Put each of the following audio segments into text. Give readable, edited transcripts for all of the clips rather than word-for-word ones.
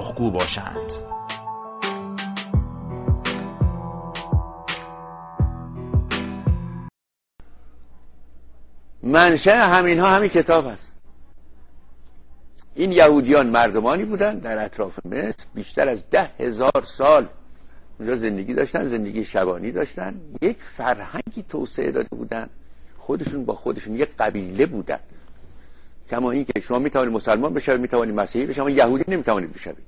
پاسخگو باشند. منشأ همین کتاب است. این یهودیان مردمانی بودند در اطراف مصر، بیشتر از 10,000 سال اونجا زندگی داشتن، زندگی شبانی داشتن، یک فرهنگی توسعه داده بودن، خودشون با خودشون یک قبیله بودن. کما این که شما میتوانید مسلمان بشوید، میتوانید مسیحی بشوید، اما یهودی نمیتوانید بشوید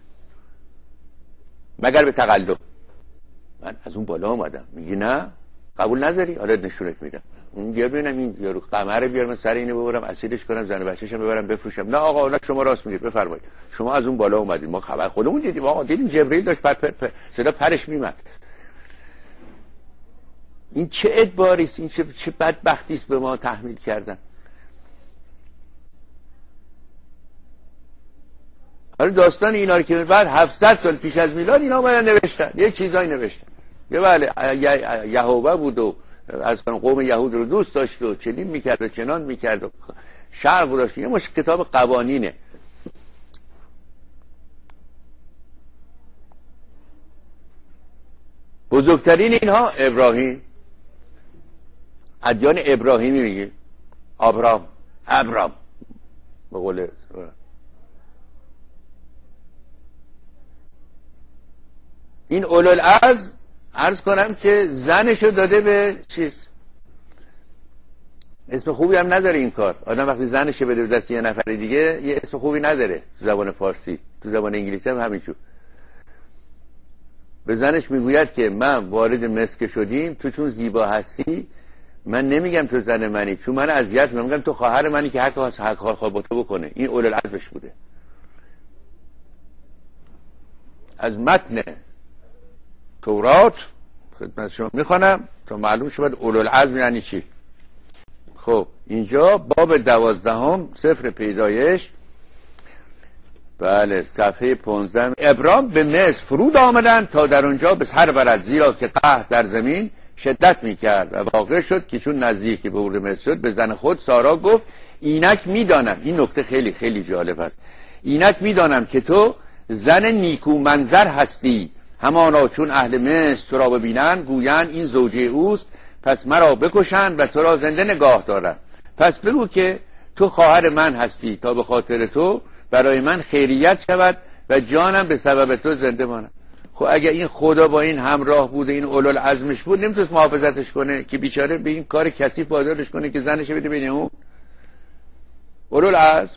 مگر به تقلب. من از اون بالا اومدم، میگی نه قبول نداری؟ حالا نشونت میدم. اون بیار ببینم این یارو قمر بیار، من سر اینو ببرم اسیدش کنم، زن بچه‌شم ببرم بفروشم. نه آقا نه، شما راست میگید، بفرمایید. شما از اون بالا اومدید، ما خبر خودمون دیدیم. آقا دیدیم جبرئیل داشت پر صدا پرش میمد. این چه ادباری است، این چه بدبختی است به ما تحمیل کردن. حالا داستان اینا رو که بعد 700 سال پیش از میلاد اینا اومدن نوشتن، یه چیزایی نوشتن. یه بله یهوه بود و از قوم یهود رو دوست داشت و چنین میکرد و چنان میکرد و شرق داشت. یه مش کتاب قوانینه. بزرگترین اینها ابراهیم، ادیان ابراهیمی میگه، ابرام به قول این اولوالعزم. عرض کنم که زنشو داده به چیز، اسم خوبی هم نداره این کار. آدم وقتی زنشو بده به دست یه نفر دیگه یه اسم خوبی نداره تو زبان فارسی، تو زبان انگلیسی هم همینجور. به زنش میگوید که من وارد مصر شدیم، تو چون زیبا هستی من نمیگم تو زن منی، چون من اذیت میگم تو خواهر منی که هر کار خواه با تو بکنه. این اولوالعزمش بوده. از متن تورات خدمت شما میخوانم تا معلوم شود اولوالعزم یعنی چی. خب اینجا باب 12 سفر پیدایش، بله صفحه 15. ابرام به مصر فرود آمدند تا در اونجا به سر برد، زیرا که قحط در زمین شدت میکرد. و واقع شد که چون نزدیک به ورود مصر شد به زن خود سارا گفت اینک میدانم، این نکته خیلی خیلی جالب است، اینک میدانم که تو زن نیکو منظر هستی، همانا چون اهل مصر تو را ببینند گویند این زوجه اوست، پس مرا بکشند و تو را زنده نگاه دارند. پس بگو که تو خواهر من هستی تا به خاطر تو برای من خیریت شود و جانم به سبب تو زنده ماند. خب اگه این خدا با این همراه بوده، این اولوالعزمش بود، نمیتونست محافظتش کنه که بیچاره به این کار کثیف وادارش کنه که زنش بده بین اون. اولوالعزم.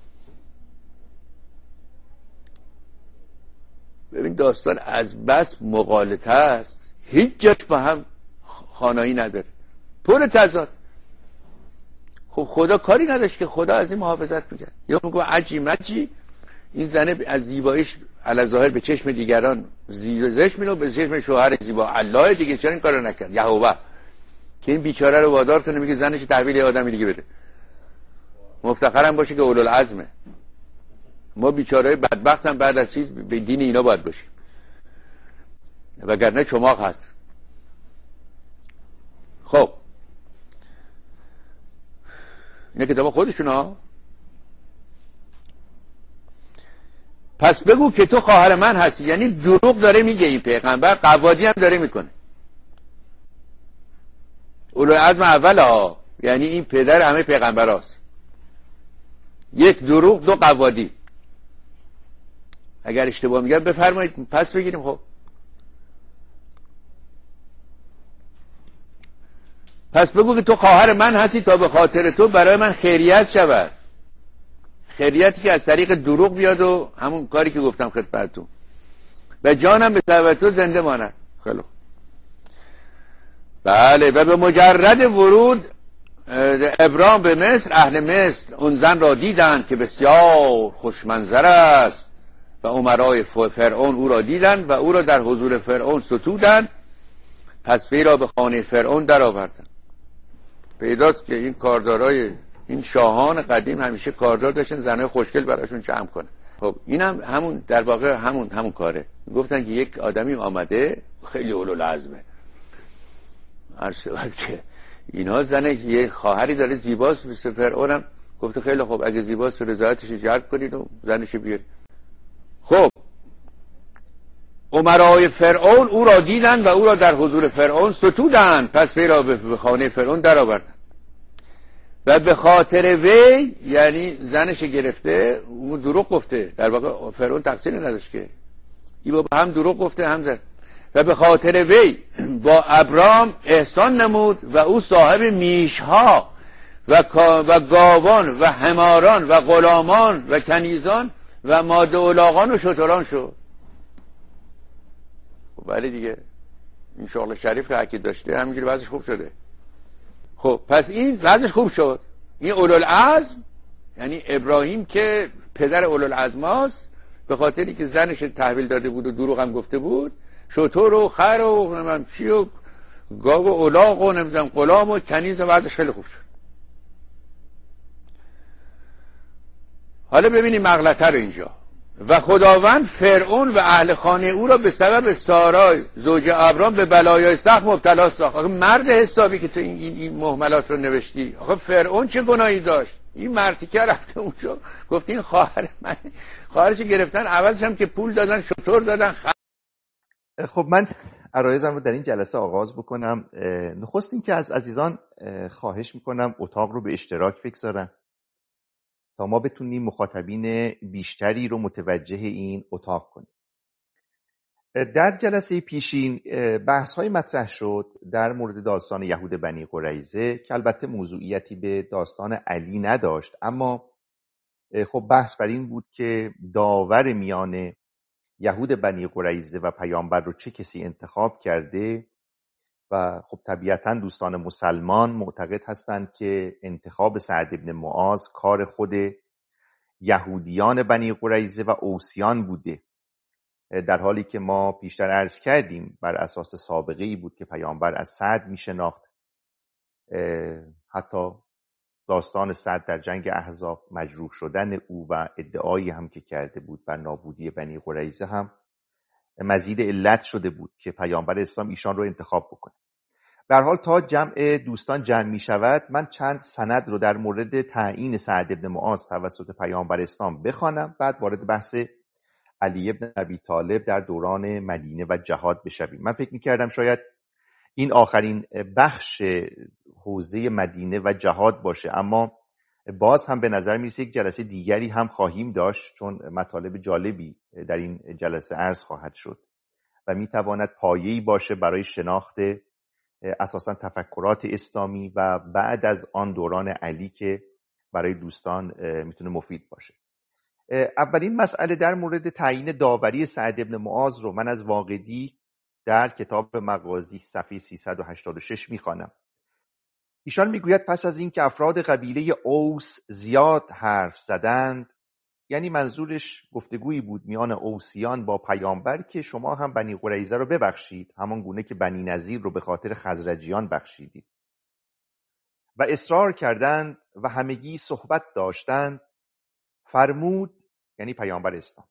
ببین داستان از بس مغالطه است، هیچ جاش با هم خانایی نداره، پر تضاد. خب خدا کاری نداشت که خدا از این محافظت میکرد؟ یا میگه عجی این زنه از زیباییش علی ظاهر به چشم دیگران زشت می‌بینه، به چشم شوهر زیبا الله دیگه چرا این کارو نکرد یهوه که این بیچاره رو وادار کنه میگه زنش تحویل آدمی دیگه بده، مفتخرم باشه که اولوالعزمه. ما بیچاره‌های بدبخت هم بعد از چیز به دین اینا باید باشیم، وگرنه چماق هست. خب اینا کتاب خودشون ها. پس بگو که تو خواهر من هستی، یعنی دروغ داره میگه این پیغمبر، قوادی هم داره میکنه. اولوالعزم اول ها، یعنی این پدر همه پیغمبر هاست. یک دروغ، دو قوادی. اگر اشتباه میگم بفرمایید پس بگیریم. خب پس بگو که تو خواهر من هستی تا به خاطر تو برای من خیریت شود. خیریتی که از طریق دروغ بیاد و همون کاری که گفتم خدمتتون، و جانم به سبب تو زنده ماند. خیلی بله. و به مجرد ورود ابرام به مصر، اهل مصر اون زن را دیدند که بسیار خوشمنظر است و امرای فرعون او را دیدند و او را در حضور فرعون ستودند. پس وی را به خانه فرعون در آوردند. پیداست که این کاردارای این شاهان قدیم همیشه کاردار داشتن زنای خوشگل براشون جمع کنه. خب اینم همون در واقع همون کاره. گفتن که یک آدمی آمده خیلی اولوالعزمه، عرض شد که اینها زن یه خواهری داره زیباست، مثل فرعونم گفته خیلی خوب اگه زیباست رضایتش جلب کنید و زنش بیارید. خب امرای فرعون او را دیدند و او را در حضور فرعون ستودند، پس وی را به خانه فرعون درآوردند و به خاطر وی، یعنی زنش گرفته، اون دروغ گفته، در واقع فرعون تقصیری نداشت که این با هم دروغ گفته هم زن، و به خاطر وی با ابرام احسان نمود و او صاحب میشها و گاوان و حماران و غلامان و کنیزان و ماده الاغان و شتران شد. خب ولی دیگه این شغل شریف که حکی داشته همینجوری وضعش خوب شده. خب پس این وضعش خوب شد. این اولوالعزم، یعنی ابراهیم که پدر اولوالعزم هاست، به خاطری که زنش تحویل داده بود و دروغ هم گفته بود، شتر و خر و نمیدونم چی و گاو و الاغ و نمیدونم غلام و کنیز و وضعش خیلی خوب شد. حالا ببینیم مغلطه رو اینجا. و خداوند فرعون و اهل خانه او را به سبب سارای زوج ابرام به بلایای سخت مبتلا ساخت. آخه مرد حسابی که تو این مهملات رو نوشتی، آخه فرعون چه گناهی داشت؟ این مردی که رفته اونجا گفت این خواهر من، خواهرش گرفتن، عوضش هم که پول دادن، شطور دادن. خب من عرایزم رو در این جلسه آغاز بکنم. نخست این که از عزیزان خواهش میکنم اتاق رو به اشتراک بگذارن تا ما بتونیم مخاطبین بیشتری رو متوجه این اتاق کنیم. در جلسه پیشین بحث‌های مطرح شد در مورد داستان یهود بنی قریظه که البته موضوعیتی به داستان علی نداشت، اما خب بحث بر این بود که داور میان یهود بنی قریظه و پیامبر رو چه کسی انتخاب کرده و خب طبیعتاً دوستان مسلمان معتقد هستند که انتخاب سعد بن معاذ کار خود یهودیان بنی قریظه و اوسیان بوده، در حالی که ما پیشتر عرض کردیم بر اساس سابقه‌ای بود که پیامبر از سعد میشناخت. حتی داستان سعد در جنگ احزاب، مجروح شدن او و ادعایی هم که کرده بود بر نابودی بنی قریظه هم مزید علت شده بود که پیامبر اسلام ایشان رو انتخاب بکنه. به هر حال تا جمع دوستان جمع می شود، من چند سند رو در مورد تعیین سعد بن معاذ توسط پیامبر اسلام بخوانم، بعد وارد بحث علی بن ابی طالب در دوران مدینه و جهاد بشویم. من فکر می‌کردم شاید این آخرین بخش حوزه مدینه و جهاد باشه، اما باز هم به نظر میرسه یک جلسه دیگری هم خواهیم داشت، چون مطالب جالبی در این جلسه عرض خواهد شد و میتواند پایه‌ای باشه برای شناخت اساساً تفکرات اسلامی و بعد از آن دوران علی که برای دوستان میتونه مفید باشه. اولین مسئله در مورد تعیین داوری سعد بن معاذ رو من از واقدی در کتاب مغازی صفحه 386 میخوانم. ایشان میگوید پس از اینکه افراد قبیله اوس زیاد حرف زدند، یعنی منظورش گفتگویی بود میان اوسیان با پیامبر که شما هم بنی قریظه رو ببخشید، همان گونه که بنی نضیر رو به خاطر خزرجیان بخشیدید، و اصرار کردند و همگی صحبت داشتند، فرمود، یعنی پیامبر اسلام،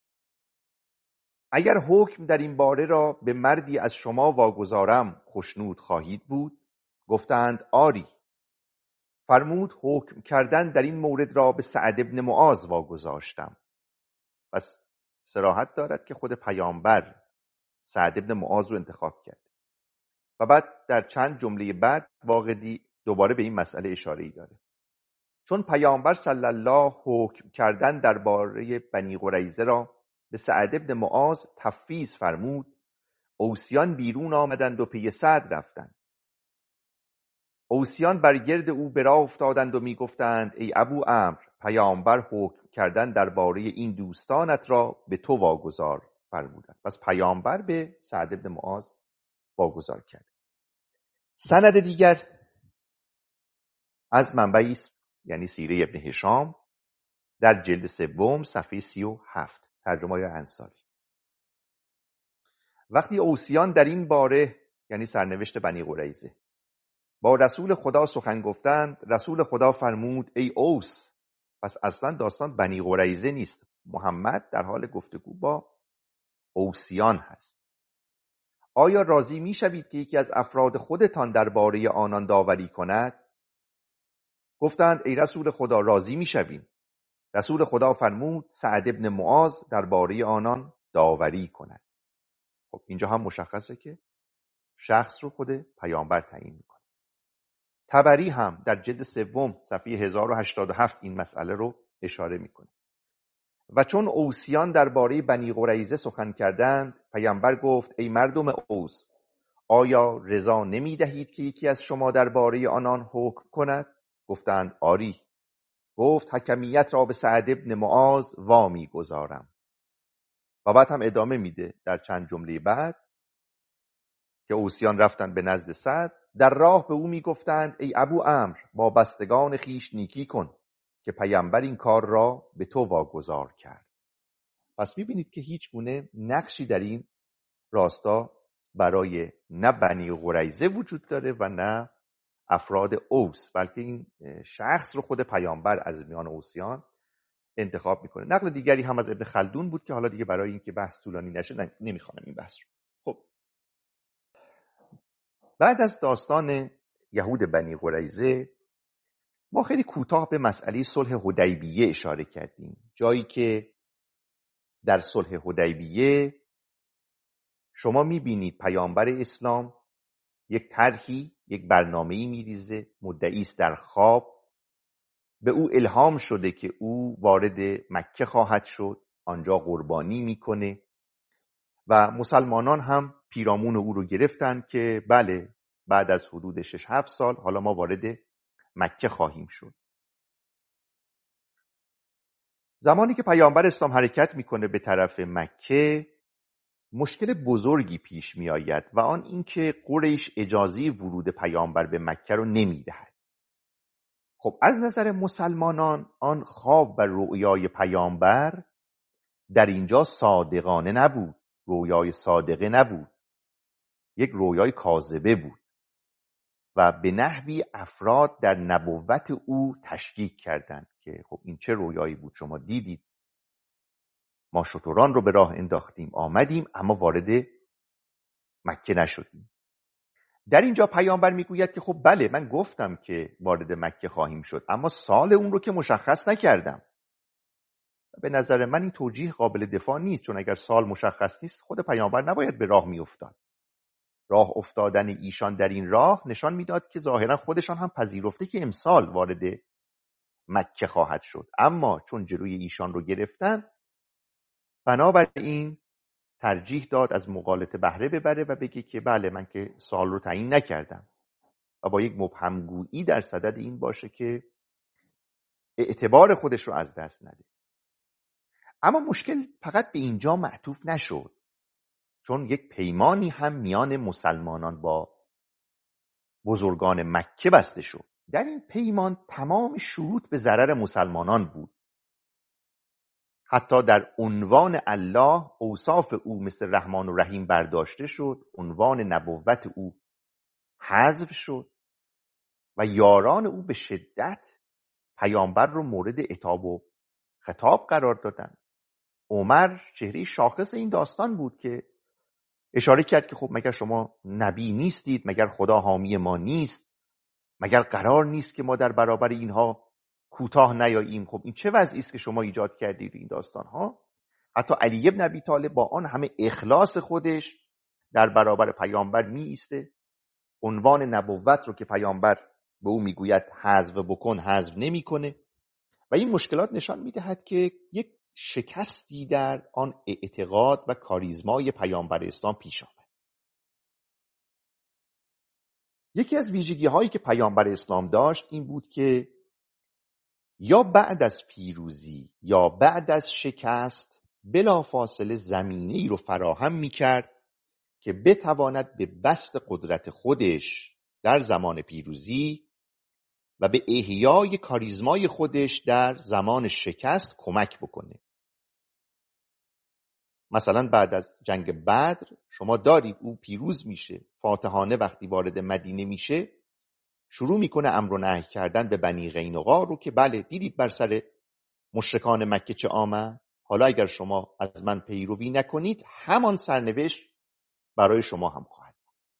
اگر حکم در این باره را به مردی از شما واگذارم خوشنود خواهید بود؟ گفتند آری. فرمود حکم کردن در این مورد را به سعد بن معاذ واگذاشتم. پس صراحت دارد که خود پیامبر سعد بن معاذ رو انتخاب کرد. و بعد در چند جمله بعد واقعی دوباره به این مسئله اشاره‌ای داره. چون پیامبر صلی الله حکم کردن درباره بنی قریظه را به سعد بن معاذ تفویض فرمود، اوسیان بیرون آمدند و پی سعد رفتند. اوسیان بر گرد او به راه افتادند و میگفتند ای ابو عمرو، پیامبر حکم کردن درباره این دوستانت را به تو واگذار فرمودند. پس پیامبر به سعد بن معاذ واگذار کرد. سند دیگر از منبعی است، یعنی سیره ابن هشام در جلد 3 صفحه 37، ترجمه انصاری. وقتی اوسیان در این باره، یعنی سرنوشت بنی قریظه، با رسول خدا سخن گفتند، رسول خدا فرمود ای اوس، پس اصلا داستان بنی قریظه نیست، محمد در حال گفتگو با اوسیان هست. آیا راضی می شوید که یکی از افراد خودتان درباره آنان داوری کند؟ گفتند ای رسول خدا راضی می شویم. رسول خدا فرمود سعد بن معاذ درباره آنان داوری کند. خب اینجا هم مشخصه که شخص رو خود پیامبر تعیین میکنه. طبری هم در جلد 3 صفحه 1087 این مسئله رو اشاره میکنه. و چون اوسیان درباره بنی قریظه سخن کردند، پیامبر گفت ای مردم اوس، آیا رضا نمی دهید که یکی از شما درباره آنان حکم کند؟ گفتند آری. گفت حکمیت را به سعد ابن معاذ وامی گذارم. و بعد هم ادامه میده در چند جمله بعد که اوسیان رفتند به نزد سعد، در راه به او میگفتند ای ابو عمرو، با بستگان خیش نیکی کن که پیامبر این کار را به تو واگذار کرد. پس میبینید که هیچ گونه نقشی در این راستا برای نه بنی قریظه وجود داره و نه افراد اوس، بلکه این شخص رو خود پیامبر از میان اوسیان انتخاب میکنه. نقل دیگری هم از ابن خلدون بود که حالا دیگه برای اینکه بحث طولانی نشه نمیخوام این بحث رو. خب بعد از داستان یهود بنی قریظه ما خیلی کوتاه به مسئله صلح حدیبیه اشاره کردیم، جایی که در صلح حدیبیه شما میبینید پیامبر اسلام یک طرحی، یک برنامه‌ای میریزه، مدعی است در خواب به او الهام شده که او وارد مکه خواهد شد، آنجا قربانی میکنه و مسلمانان هم پیرامون او رو گرفتن که بله بعد از حدود 6-7 سال حالا ما وارد مکه خواهیم شد. زمانی که پیامبر اسلام حرکت میکنه به طرف مکه، مشکل بزرگی پیش می آید و آن اینکه قریش اجازه ورود پیامبر به مکه رو نمیدهد. خب از نظر مسلمانان آن خواب و رؤیای پیامبر در اینجا صادقانه نبود، رؤیای صادقه نبود، یک رؤیای کاذبه بود و به نحوی افراد در نبوت او تشکیک کردند که خب این چه رؤیایی بود، شما دیدید ما شتران رو به راه انداختیم آمدیم اما وارد مکه نشدیم. در اینجا پیامبر میگوید که خب بله من گفتم که وارد مکه خواهیم شد اما سال اون رو که مشخص نکردم. به نظر من این توجیه قابل دفاع نیست، چون اگر سال مشخص نیست خود پیامبر نباید به راه میافتاد. راه افتادن ایشان در این راه نشان میداد که ظاهرا خودشان هم پذیرفته که امسال وارد مکه خواهد شد، اما چون جلوی ایشان رو گرفتن بنابراین ترجیح داد از مغالطه بهره ببره و بگه که بله من که سال رو تعیین نکردم و با یک مبهمگویی در صدد این باشه که اعتبار خودش رو از دست نده. اما مشکل فقط به اینجا معطوف نشد، چون یک پیمانی هم میان مسلمانان با بزرگان مکه بسته شد. در این پیمان تمام شروط به ضرر مسلمانان بود. حتی در عنوان الله اوصاف او مثل رحمان و رحیم برداشته شد، عنوان نبوت او حذف شد و یاران او به شدت پیامبر رو مورد عتاب و خطاب قرار دادن. عمر چهره شاخص این داستان بود که اشاره کرد که خب مگر شما نبی نیستید؟ مگر خدا حامی ما نیست؟ مگر قرار نیست که ما در برابر اینها کوتاه نیاییم؟ خب این چه وضعی است که شما ایجاد کردید این داستان ها؟ حتی علی ابن ابی طالب با آن همه اخلاص خودش در برابر پیامبر می ایسته، عنوان نبوت رو که پیامبر به او میگوید حذف بکن حذف نمیکنه و این مشکلات نشان میدهد که یک شکستی در آن اعتقاد و کاریزمای پیامبر اسلام پیش آمد. یکی از ویژگی هایی که پیامبر اسلام داشت این بود که یا بعد از پیروزی یا بعد از شکست بلافاصله زمینه‌ای رو فراهم می‌کرد که بتواند به بسط قدرت خودش در زمان پیروزی و به احیای کاریزمای خودش در زمان شکست کمک بکنه. مثلا بعد از جنگ بدر شما دارید او پیروز میشه، فاتحانه وقتی وارد مدینه میشه شروع میکنه امر و نهی کردن به بنی قینقاع رو که بله دیدید بر سر مشرکان مکه چه آمد، حالا اگر شما از من پیروی نکنید همان سرنوشت برای شما هم خواهد.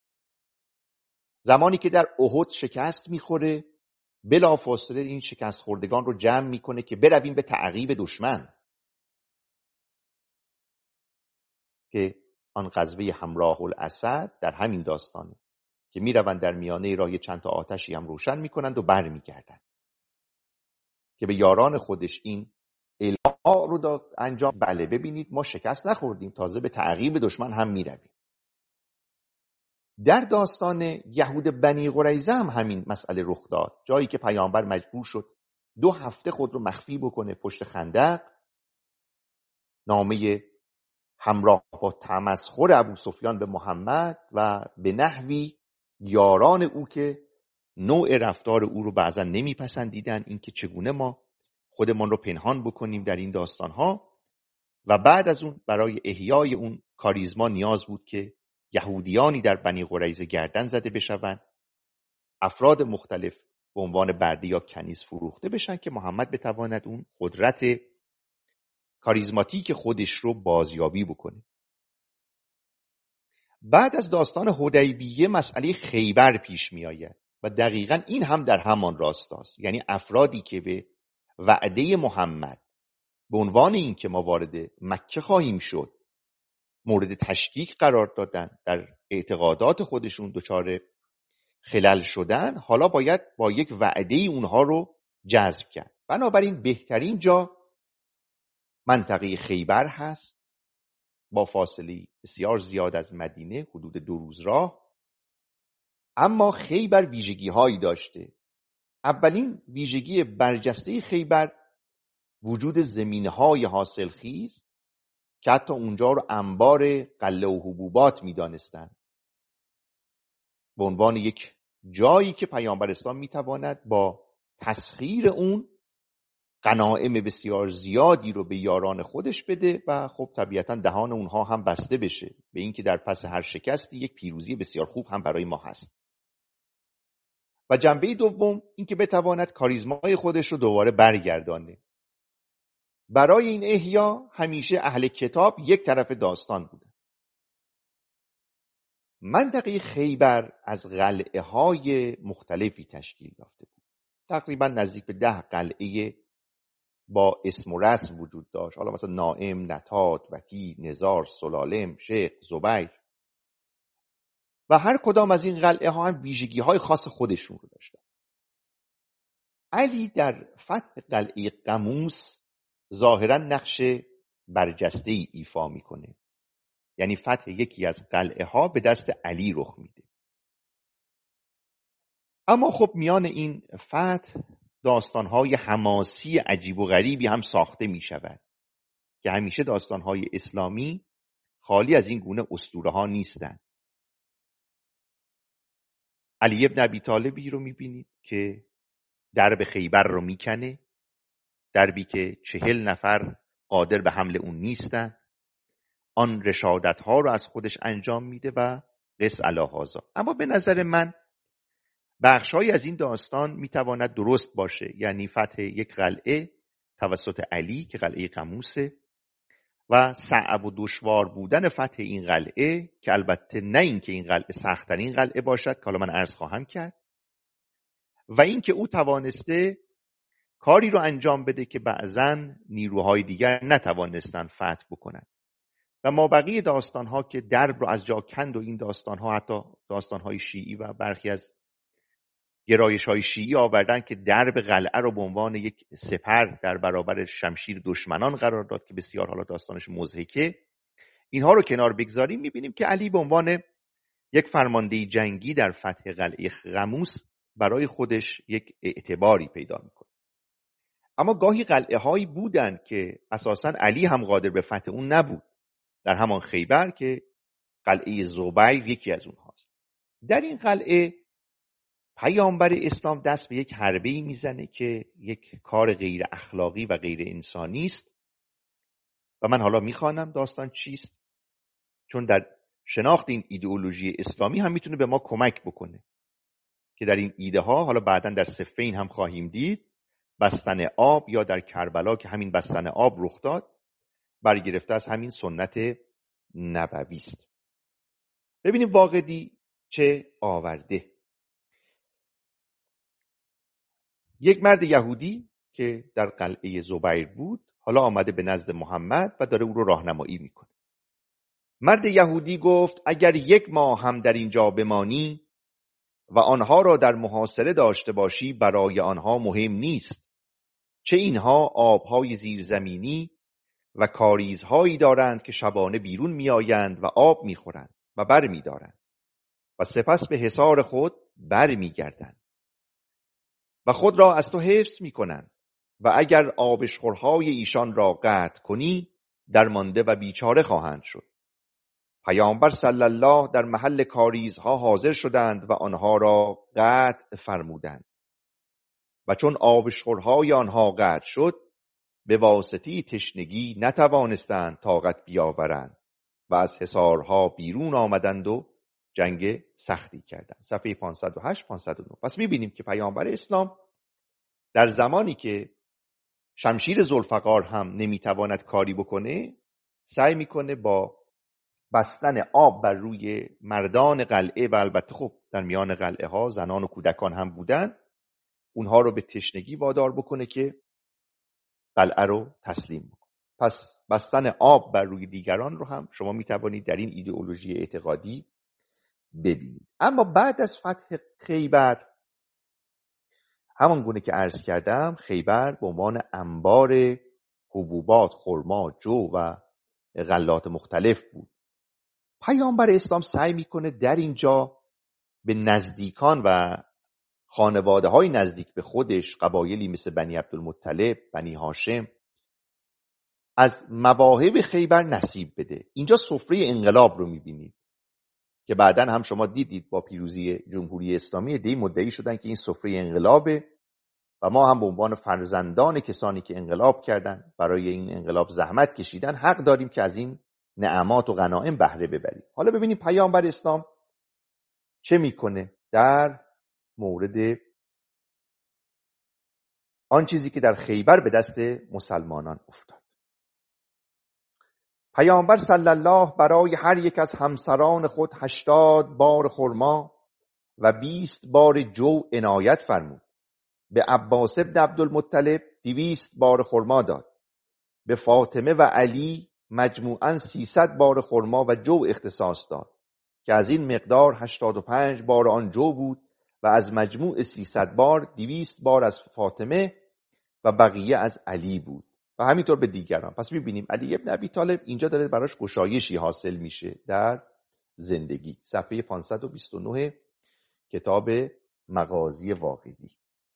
زمانی که در احد شکست میخوره بلافاصله این شکست خوردگان رو جمع میکنه که برویم به تعقیب دشمن، که آن غزوه همراه الاسد در همین داستانه که میروند در میانه راه چند تا آتشی هم روشن میکنند و برمیگردند که به یاران خودش این اعلام رو انجام بله ببینید ما شکست نخوردیم، تازه به تعقیب دشمن هم میرویم. در داستان یهود بنی قریظه هم همین مسئله رخ داد، جایی که پیامبر مجبور شد 2 هفته خود رو مخفی بکنه پشت خندق، نامه همراه با تمسخر ابوسفیان به محمد و به نحوی یاران او که نوع رفتار او رو بعضا نمیپسندیدن، اینکه چگونه ما خودمان رو پنهان بکنیم در این داستانها. و بعد از اون برای احیای اون کاریزما نیاز بود که یهودیانی در بنی قریظه گردن زده بشوند، افراد مختلف به عنوان برده یا کنیز فروخته بشن که محمد بتواند اون قدرت کاریزماتیک خودش رو بازیابی بکنه. بعد از داستان حدیبیه مسئله خیبر پیش می آید و دقیقاً این هم در همان راستاست، یعنی افرادی که به وعده محمد به عنوان این که ما وارد مکه خواهیم شد مورد تشکیک قرار دادن، در اعتقادات خودشون دچار خلل شدن، حالا باید با یک وعده اونها رو جذب کرد. بنابراین بهترین جا منطقه خیبر هست، با فاصله بسیار زیاد از مدینه، حدود 2 روز راه. اما خیبر ویژگی هایی داشته. اولین ویژگی برجسته خیبر وجود زمینه های حاصلخیز که حتی اونجا رو انبار غله و حبوبات می دانستن، به عنوان یک جایی که پیامبر اسلام می تواند با تسخیر اون غنایم بسیار زیادی رو به یاران خودش بده و خب طبیعتا دهان اونها هم بسته بشه به اینکه در پس هر شکستی یک پیروزی بسیار خوب هم برای ما هست. و جنبه دوم اینکه بتواند کاریزمای خودش رو دوباره برگردانه. برای این احیا همیشه اهل کتاب یک طرف داستان بودن. منطقه خیبر از قلعه های مختلفی تشکیل یافته بود. تقریبا نزدیک به 10 قلعه با اسم و رسم وجود داشت. حالا مثلا نائم، نتات، وکی، نزار، سلالم، شیخ، زبیر. و هر کدام از این قلعه ها هم ویژگی های خاص خودشون رو داشتن. علی در فتح قلعه قموس ظاهرا نقش برجسته ای ایفا میکنه، یعنی فتح یکی از قلعه ها به دست علی رخ میده. اما خب میان این فتح داستانهای حماسی عجیب و غریبی هم ساخته می شود که همیشه داستانهای اسلامی خالی از این گونه اسطوره ها نیستند. علی ابن ابی طالبی رو می بینید که درب خیبر رو می کنه، دربی که 40 نفر قادر به حمل اون نیستن، آن رشادت ها رو از خودش انجام میده و قس علی هذا. اما به نظر من بخش‌هایی از این داستان میتواند درست باشه، یعنی فتح یک قلعه توسط علی که قلعه قموسه و صعب و دشوار بودن فتح این قلعه که البته نه این که این قلعه سخت‌ترین قلعه باشد که حالا من عرض خواهم کرد، و این که او توانسته کاری رو انجام بده که بعضاً نیروهای دیگر نتوانستن فتح بکنن. و مابقی داستان‌ها که درب رو از جا کند و این داستان‌ها حتی داستان‌های شیعی و برخی از گرایش‌های شیعی آوردن که درب قلعه رو به عنوان یک سپر در برابر شمشیر دشمنان قرار داد که بسیار حالا داستانش مضحکه. اینها رو کنار بگذاریم می‌بینیم که علی به عنوان یک فرمانده جنگی در فتح قلعه قموس برای خودش یک اعتباری پیدا می‌کنه. اما گاهی قلعه‌هایی بودند که اساساً علی هم قادر به فتح اون نبود. در همان خیبر که قلعه زبیر یکی از اونهاست. در این قلعه پیامبر اسلام دست به یک حربه‌ای میزنه که یک کار غیر اخلاقی و غیر انسانی است و من حالا میخوانم داستان چیست، چون در شناخت این ایدئولوژی اسلامی هم میتونه به ما کمک بکنه که در این ایده ها حالا بعداً در صفین هم خواهیم دید بستن آب، یا در کربلا که همین بستن آب رخ داد برگرفته از همین سنت نبوی است. ببینیم واقعی چه آورده. یک مرد یهودی که در قلعه زبیر بود حالا آمده به نزد محمد و داره او رو راهنمایی میکنه. مرد یهودی گفت اگر 1 ماه هم در اینجا بمانی و آنها را در محاصره داشته باشی برای آنها مهم نیست، چه اینها آبهای زیرزمینی و کاریزهایی دارند که شبانه بیرون می آیند و آب می خورند و بر می دارند و سپس به حصار خود بر می گردند و خود را از تو حفظ می کنند و اگر آبشخورهای ایشان را قطع کنی درمانده و بیچاره خواهند شد. پیامبر صلی الله در محل کاریزها حاضر شدند و آنها را قطع فرمودند و چون آبشخورهای آنها قطع شد به واسطه تشنگی نتوانستند طاقت بیاورند و از حصارها بیرون آمدند و جنگ سختی کردند. صفحه 508-509. پس می‌بینیم که پیامبر اسلام در زمانی که شمشیر ذوالفقار هم نمیتواند کاری بکنه سعی میکنه با بستن آب بر روی مردان قلعه و البته خب در میان قلعه ها زنان و کودکان هم بودن اونها رو به تشنگی وادار بکنه که قلعه رو تسلیم بکنه. پس بستن آب بر روی دیگران رو هم شما میتوانید در این ایدئولوژی اعتقادی ببینید. اما بعد از فتح خیبر همان گونه که عرض کردم خیبر به عنوان انبار حبوبات، خرما، جو و غلات مختلف بود. پیامبر اسلام سعی میکنه در اینجا به نزدیکان و خانواده های نزدیک به خودش، قبایلی مثل بنی عبدالمطلب، بنی هاشم، از مواهب خیبر نصیب بده. اینجا سفره انقلاب رو میبینید که بعداً هم شما دیدید با پیروزی جمهوری اسلامی عده‌ای مدعی شدن که این سفره انقلابه و ما هم به عنوان فرزندان کسانی که انقلاب کردن، برای این انقلاب زحمت کشیدن، حق داریم که از این نعمات و غنایم بهره ببریم. حالا ببینیم پیامبر اسلام چه میکنه در مورد آن چیزی که در خیبر به دست مسلمانان افتاد. پیامبر صلی الله برای هر یک از همسران خود 80 بار خرما و 20 بار جو عنایت فرمود. به عباس ابن عبدالمطلب 200 بار خرما داد. به فاطمه و علی مجموعاً 300 بار خرما و جو اختصاص داد که از این مقدار 85 بار آن جو بود و از مجموع 300 بار 200 بار از فاطمه و بقیه از علی بود و همینطور به دیگران. پس می‌بینیم علی ابن ابی طالب اینجا داره براش گشایشی حاصل میشه در زندگی. صفحه 529 کتاب مغازی واقعی.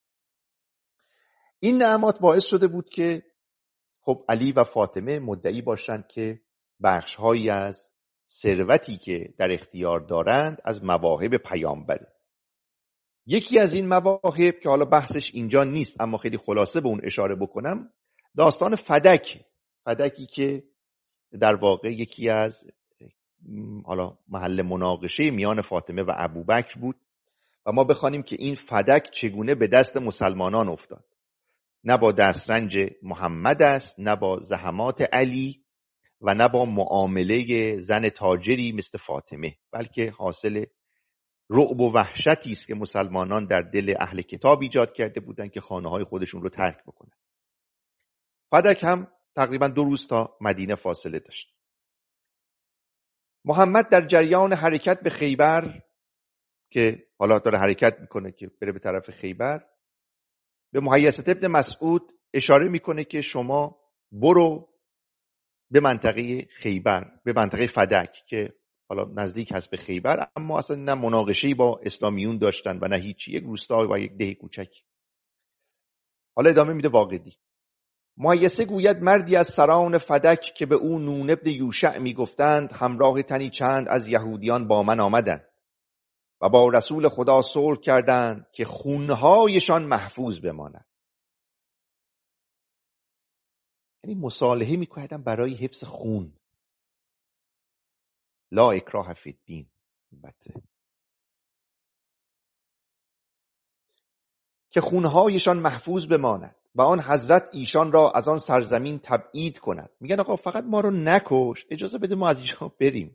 این نعمات باعث شده بود که خب علی و فاطمه مدعی باشند که بخش‌هایی از ثروتی که در اختیار دارند از مواهب پیامبره. یکی از این مواهب که حالا بحثش اینجا نیست اما خیلی خلاصه به اون اشاره بکنم، داستان فدکی که در واقع یکی از حالا محل مناقشه میان فاطمه و ابوبکر بود و ما بخوانیم که این فدک چگونه به دست مسلمانان افتاد. نه با دسترنج محمد است، نه با زحمات علی و نه با معامله زن تاجری مثل فاطمه، بلکه حاصل رعب و وحشتی است که مسلمانان در دل اهل کتاب ایجاد کرده بودند که خانه‌های خودشون رو ترک بکنن. فدک هم تقریبا 2 روز تا مدینه فاصله داشت. محمد در جریان حرکت به خیبر که حالا داره حرکت میکنه که بره به طرف خیبر، به مهیصه ابن مسعود اشاره میکنه که شما برو به منطقه خیبر، به منطقه فدک که حالا نزدیک هست به خیبر اما اصلا نه مناقشه‌ای با اسلامیون داشتن و نه هیچی، یک روستا و یک ده کوچک. حالا ادامه میده واقدی. مهیصه گوید مردی از سران فدک که به او نون ابن یوشع میگفتند همراه تنی چند از یهودیان با من آمدند و با رسول خدا صلح کردند که خونهایشان محفوظ بماند. یعنی مصالحه میکردن برای حفظ خون. لا اکراه فی الدین. که خونهایشان محفوظ بماند و آن حضرت ایشان را از آن سرزمین تبعید کند. میگن آقا فقط ما رو نکش، اجازه بده ما از اینجا بریم.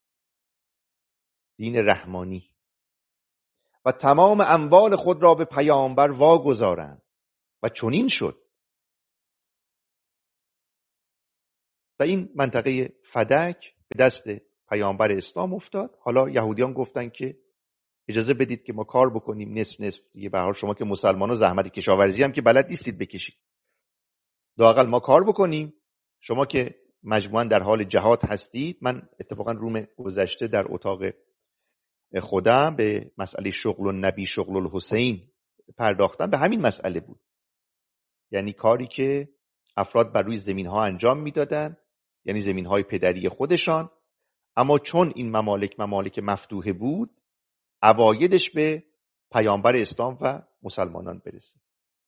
دین رحمانی. و تمام اموال خود را به پیامبر واگذارند و چنین شد. و این منطقه فدک به دست پیامبر اسلام افتاد. حالا یهودیان گفتن که اجازه بدید که ما کار بکنیم نصف نصف دیگه، به هر حال شما که مسلمان‌ها زحمت کشاورزی هم که بلد نیستید بکشید، لااقل ما کار بکنیم، شما که مجموعاً در حال جهاد هستید. من اتفاقا روم گذشته در اتاق خودم به مسئله شغل النبی شغل الحسین پرداختم. به همین مسئله بود، یعنی کاری که افراد بر روی زمین‌ها انجام میدادن، یعنی زمین‌های پدری خودشان، اما چون این ممالک مفتوحه بود عوایدش به پیامبر اسلام و مسلمانان برسه.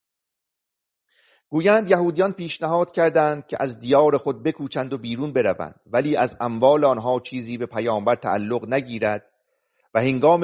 گویند یهودیان پیشنهاد کردند که از دیار خود بکوچند و بیرون بروند، ولی از اموال آنها چیزی به پیامبر تعلق نگیرد و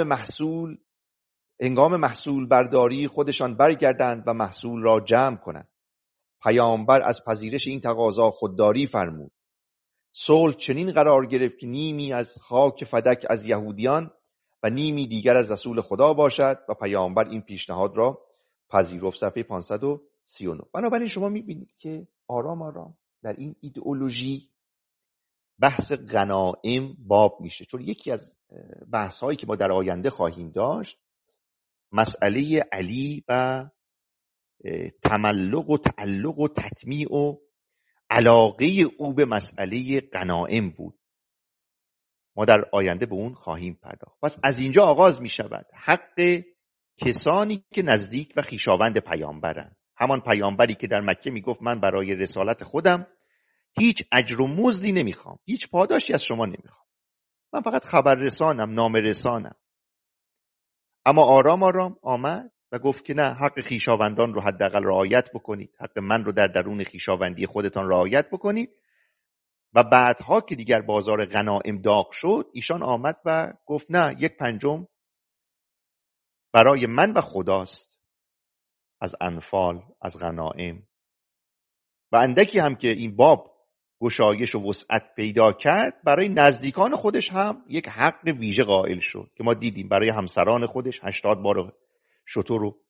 هنگام محصول برداری خودشان برگردند و محصول را جمع کنند. پیامبر از پذیرش این تقاضا خودداری فرمود. صلح چنین قرار گرفت که نیمی از خاک فدک از یهودیان و نیمی دیگر از رسول خدا باشد و پیامبر این پیشنهاد را پذیرفت. صفحه 539. بنابراین شما میبینید که آرام آرام در این ایدئولوژی بحث غنائم باب میشه، چون یکی از بحث هایی که ما در آینده خواهیم داشت مسئله علی و تملق و تعلق و تطمیع و علاقه او به مسئله غنائم بود. ما در آینده به اون خواهیم پرداخت. پس از اینجا آغاز می شود حق کسانی که نزدیک و خویشاوند پیامبرند. همان پیامبری که در مکه می گفت من برای رسالت خودم هیچ اجر و مزدی نمیخوام، هیچ پاداشی از شما نمیخوام، من فقط خبر رسانم، نامه رسانم. اما آرام آرام آمد و گفت که نه، حق خویشاوندان رو حداقل رعایت بکنید، حق من رو در درون خویشاوندی خودتان رعایت بکنید. و بعدها که دیگر بازار غنائم داغ شد ایشان آمد و گفت نه، 1/5 برای من و خداست از انفال، از غنائم. و اندکی هم که این باب گشایش و وسعت پیدا کرد برای نزدیکان خودش هم یک حق ویژه قائل شد که ما دیدیم برای همسران خودش 80 بار شتر و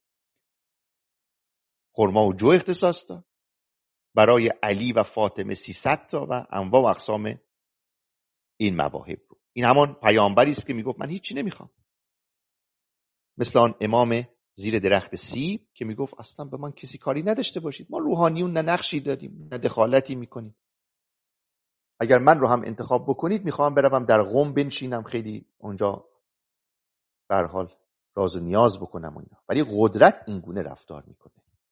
خرما و جو اختصاص داد، برای علی و فاطمه 300 تا و انواع و اقسام این مواهب رو. این همان پیامبری است که میگفت من هیچی نمیخوام، مثل آن امام زیر درخت سیب که میگفت اصلا به من کسی کاری نداشته باشید، ما روحانیون نه نقشی داریم نه دخالتی میکنیم، اگر من رو هم انتخاب بکنید میخوام بروم در قم بنشینم خیلی اونجا به هر حال راز و نیاز بکنم و اینا. ولی قدرت این گونه رفتار میکنه،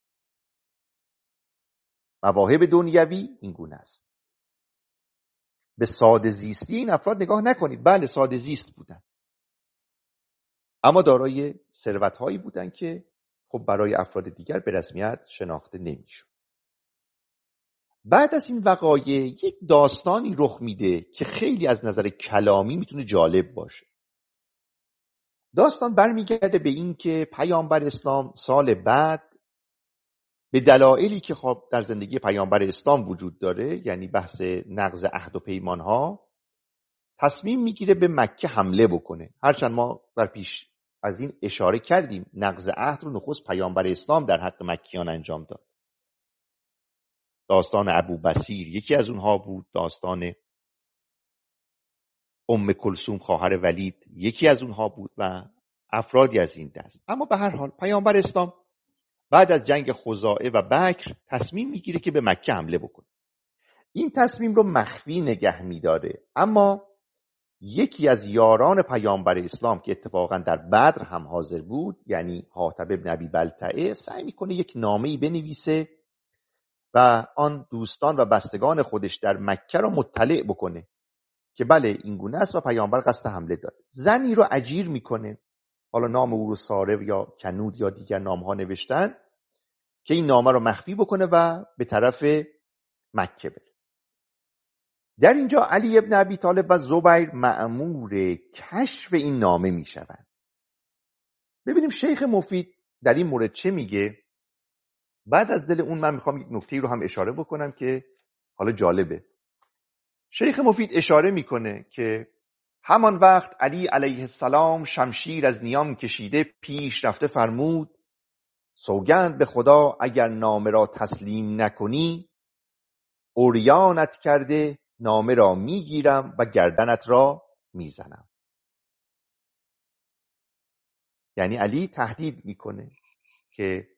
مواهب دنیوی این گونه است. به ساده زیستی این افراد نگاه نکنید. بله ساده زیست بودن، اما دارای ثروت‌هایی بودن که خب برای افراد دیگر به رسمیت شناخته نمیشد. بعد از این وقایع یک داستانی رخ میده که خیلی از نظر کلامی میتونه جالب باشه. داستان برمیگرده به این که پیامبر اسلام سال بعد به دلایلی که خب در زندگی پیامبر اسلام وجود داره، یعنی بحث نقض عهد و پیمانها، تصمیم میگیره به مکه حمله بکنه. هرچند ما در پیش از این اشاره کردیم نقض عهد رو نخست پیامبر اسلام در حق مکیان انجام داد. داستان ابو بصیر یکی از اونها بود، داستان ام کلثوم خواهر ولید یکی از اونها بود و افرادی از این دست. اما به هر حال پیامبر اسلام بعد از جنگ خزاعه و بکر تصمیم میگیره که به مکه حمله بکنه. این تصمیم رو مخفی نگه میداره، اما یکی از یاران پیامبر اسلام که اتفاقا در بدر هم حاضر بود، یعنی حاتب ابن ابی بلتعه، سعی میکنه یک نامه‌ای بنویسه و آن دوستان و بستگان خودش در مکه رو مطلع بکنه که بله این گونه است و پیامبر قصد حمله داره. زنی رو اجیر میکنه، حالا نام او رو ساره یا کنود یا دیگر نامها نوشتن، که این نامه رو مخفی بکنه و به طرف مکه بره. در اینجا علی ابن ابی طالب و زبیر مأمور کشف این نامه میشوند. ببینیم شیخ مفید در این مورد چه میگه. بعد از دل اون من میخوام یک نکته رو هم اشاره بکنم که حالا جالبه. شیخ مفید اشاره میکنه که همان وقت علی علیه السلام شمشیر از نیام کشیده پیش رفته فرمود سوگند به خدا اگر نامه را تسلیم نکنی عریانت کرده نامه را میگیرم و گردنت را میزنم. یعنی علی تهدید میکنه که